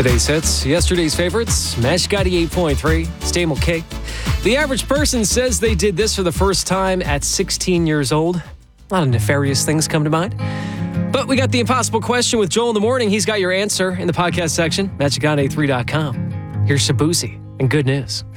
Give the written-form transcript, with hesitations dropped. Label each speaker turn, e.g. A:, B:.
A: Today's hits, yesterday's favorites, Mashgatti 8.3, Stay Okay. The average person says they did this for the first time at 16 years old. A lot of nefarious things come to mind. But we got the impossible question with Joel in the morning. He's got your answer in the podcast section, Magic8.3.com. Here's Shabuzi and good news.